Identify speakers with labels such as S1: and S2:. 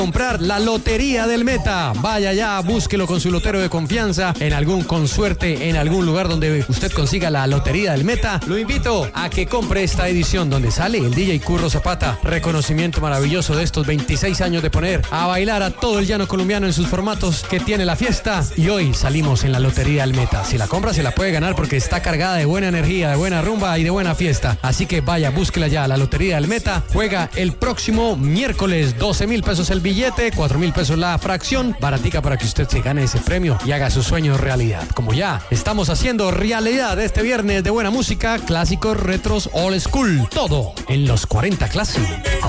S1: comprar la Lotería del Meta. Vaya ya, búsquelo con su lotero de confianza en algún consuerte, en algún lugar donde usted consiga la Lotería del Meta. Lo invito a que compre esta edición donde sale el DJ Curro Zapata. Reconocimiento maravilloso de estos 26 años de poner a bailar a todo el llano colombiano en sus formatos que tiene la fiesta. Y hoy salimos en la Lotería del Meta. Si la compra se la puede ganar porque está cargada de buena energía, de buena rumba y de buena fiesta. Así que vaya, búsquela ya, la Lotería del Meta. Juega el próximo miércoles, 12,000 pesos el billete, 4,000 pesos la fracción, baratica para que usted se gane ese premio y haga sus sueños realidad. Como ya estamos haciendo realidad este viernes de buena música, clásicos, retros, old school, todo en los 40 Classic.